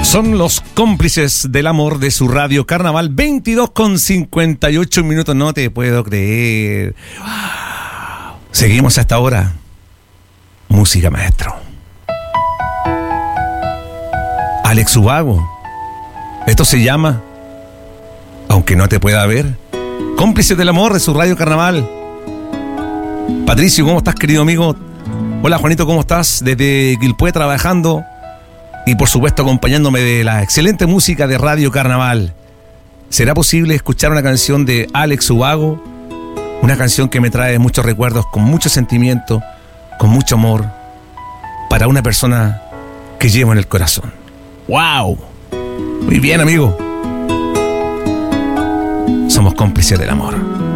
Son los cómplices del amor de su radio Carnaval. 22:58 minutos. No te puedo creer. Seguimos hasta ahora. Música, maestro. Alex Ubago. Esto se llama Aunque no te pueda ver. Cómplices del amor de su radio Carnaval. Patricio, ¿cómo estás, querido amigo? Hola, Juanito, ¿cómo estás? Desde Quilpué trabajando. Y por supuesto acompañándome de la excelente música de Radio Carnaval. ¿Será posible escuchar una canción de Alex Ubago? Una canción que me trae muchos recuerdos, con mucho sentimiento, con mucho amor, para una persona que llevo en el corazón. ¡Wow! Muy bien, amigo. Somos cómplices del amor.